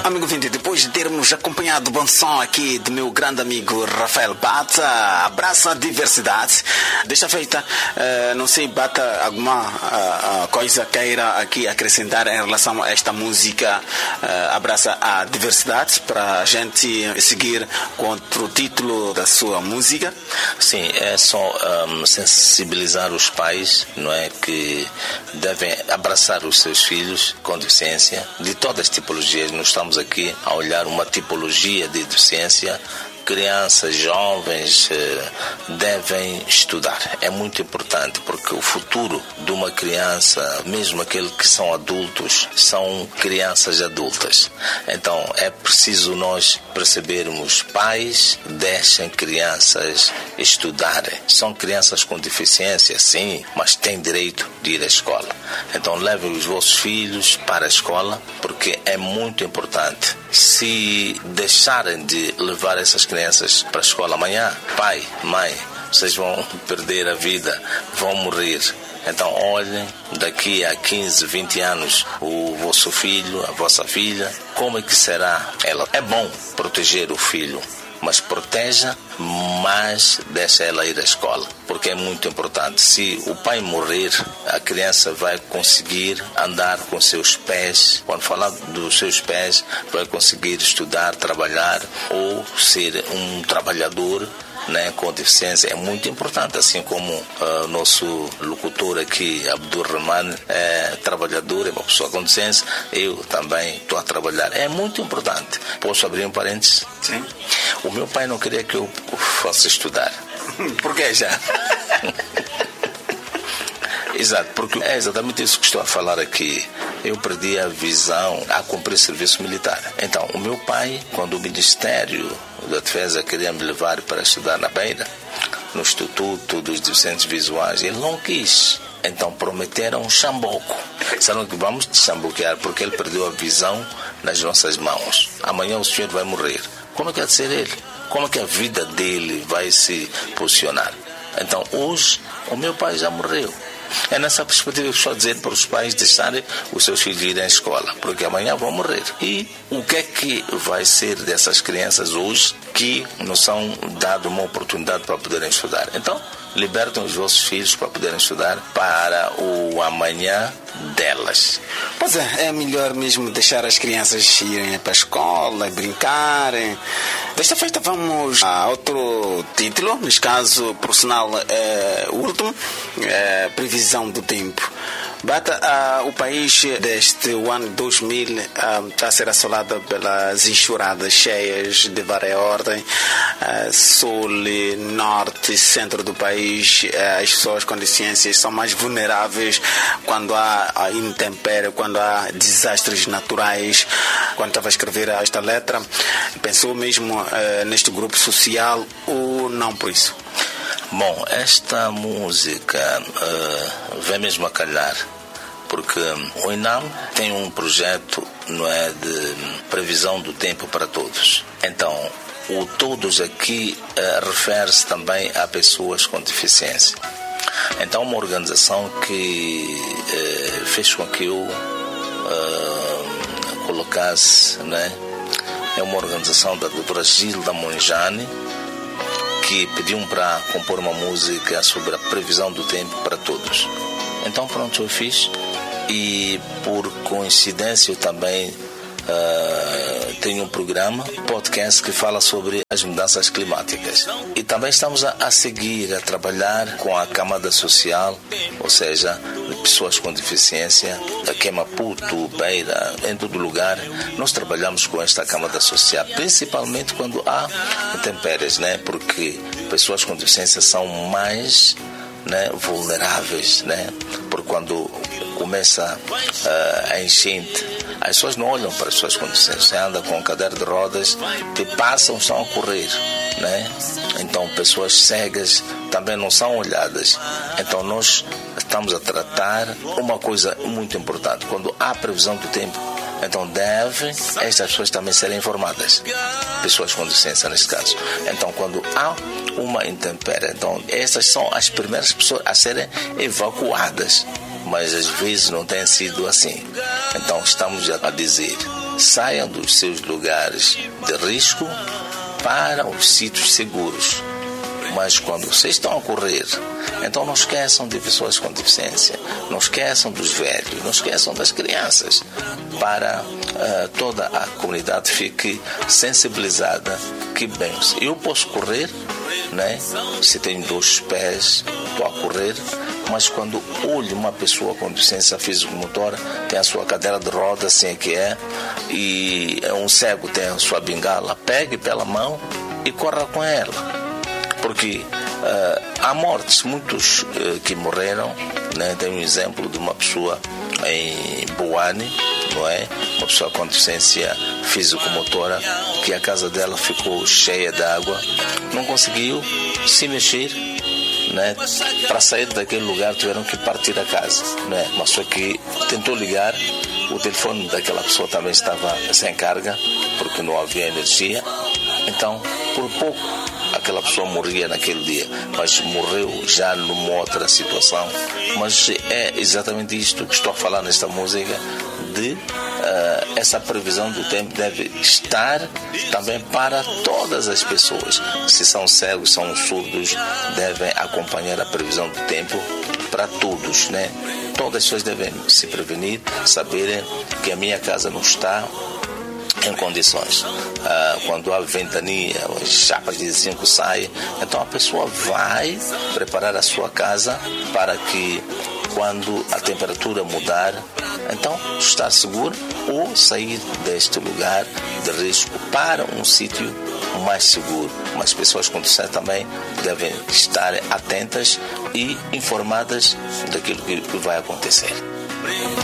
Amigo Vinte, depois de termos acompanhado o bom som aqui do meu grande amigo Rafael Bata, abraça a diversidade. Desta feita, não sei, Bata, alguma coisa queira aqui acrescentar em relação a esta música Abraça a Diversidade, para a gente seguir com o título da sua música? Sim, é só sensibilizar os pais, não é, que devem abraçar os seus filhos com deficiência de todas as tipologias. Nós estamos aqui a olhar uma tipologia de deficiência. Crianças, jovens devem estudar. É muito importante, porque o futuro de uma criança, mesmo aqueles que são adultos, são crianças adultas. Então é preciso nós percebermos, pais, deixem crianças estudarem. São crianças com deficiência, sim, mas têm direito de ir à escola. Então levem os vossos filhos para a escola, porque é muito importante. Se deixarem de levar essas crianças para a escola amanhã, pai, mãe, vocês vão perder a vida, vão morrer. Então olhem, daqui a 15, 20 anos, o vosso filho, a vossa filha, como é que será ela? É bom proteger o filho, mas proteja, mas deixa ela ir à escola, porque é muito importante. Se o pai morrer, a criança vai conseguir andar com seus pés. Quando falar dos seus pés, vai conseguir estudar, trabalhar ou ser um trabalhador, né, com deficiência. É muito importante, assim como o nosso locutor aqui, Abdurrahman, é trabalhador, é uma pessoa com deficiência, eu também estou a trabalhar. É muito importante. Posso abrir um parênteses? Sim. O meu pai não queria que eu fosse estudar. Por que já? Exato, porque é exatamente isso que estou a falar aqui. Eu perdi a visão a cumprir serviço militar. Então, o meu pai, quando o Ministério da Defesa queria me levar para estudar na Beira, no Instituto dos Deficientes Visuais, ele não quis. Então prometeram um chamboco. Disseram que vamos te chamboquear porque ele perdeu a visão nas nossas mãos. Amanhã o senhor vai morrer. Como é que vai ser ele? Como é que a vida dele vai se posicionar? Então hoje o meu pai já morreu. É nessa perspectiva que estou a dizer para os pais deixarem os seus filhos irem à escola, porque amanhã vão morrer. E o que é que vai ser dessas crianças hoje que não são dado uma oportunidade para poderem estudar? Então, libertem os vossos filhos para poderem estudar para o amanhã delas. Pois é melhor mesmo deixar as crianças irem para a escola, brincarem. Desta feita vamos a outro título, neste caso, por sinal, o último, previsão do tempo. Bata, o país deste ano 2000 está a ser assolado pelas enxurradas cheias de várias ordens, sul, norte e centro do país. As pessoas com deficiências são mais vulneráveis quando há intempérie, quando há desastres naturais. Quando estava a escrever esta letra, pensou mesmo neste grupo social ou não por isso? Bom, esta música vem mesmo a calhar, porque o INAM tem um projeto, não é, de previsão do tempo para todos. Então, o todos aqui refere-se também a pessoas com deficiência. Então, uma organização que fez com que eu colocasse, né, é uma organização da doutora Gilda Monjani, que pediu para compor uma música sobre a previsão do tempo para todos. Então pronto, eu fiz, e por coincidência eu também tenho um programa, podcast, que fala sobre as mudanças climáticas. E também estamos a seguir, a trabalhar com a camada social, ou seja, pessoas com deficiência, aqui em Maputo, Beira, em todo lugar. Nós trabalhamos com esta camada social, principalmente quando há intempéries, né? Porque pessoas com deficiência são mais, né, vulneráveis, né? Porque quando começa a enchente, as pessoas não olham para as pessoas com deficiência. Você anda com um cadeira de rodas, que passam, estão a correr, né? Então pessoas cegas também não são olhadas. Então nós estamos a tratar uma coisa muito importante. Quando há previsão do tempo, então devem estas pessoas também serem informadas, pessoas com deficiência neste caso. Então quando há uma intempérie, então essas são as primeiras pessoas a serem evacuadas, mas às vezes não tem sido assim. Então estamos a dizer, saiam dos seus lugares de risco para os sítios seguros. Mas quando vocês estão a correr, então não esqueçam de pessoas com deficiência, não esqueçam dos velhos, não esqueçam das crianças, para toda a comunidade fique sensibilizada que, bem, eu posso correr, né? Se tenho 2 pés, estou a correr, mas quando olho uma pessoa com deficiência físico-motora, tem a sua cadeira de rodas, assim é que é, e um cego tem a sua bengala, pegue pela mão e corra com ela. Porque há mortes, muitos que morreram, né? Tem um exemplo de uma pessoa em Boane, não é? Uma pessoa com deficiência físico-motora, que a casa dela ficou cheia de água, não conseguiu se mexer, né? Para sair daquele lugar tiveram que partir a casa, né? Mas só que tentou ligar, o telefone daquela pessoa também estava sem carga, porque não havia energia, então por pouco aquela pessoa morria naquele dia, mas morreu já numa outra situação. Mas é exatamente isto que estou a falar nesta música, de essa previsão do tempo deve estar também para todas as pessoas. Se são cegos, são surdos, devem acompanhar a previsão do tempo para todos, né? Todas as pessoas devem se prevenir, saberem que a minha casa não está em condições. Quando há ventania, as chapas de zinco saem, então a pessoa vai preparar a sua casa para que, quando a temperatura mudar, então estar seguro ou sair deste lugar de risco para um sítio mais seguro. Mas pessoas com deficiência também devem estar atentas e informadas daquilo que vai acontecer.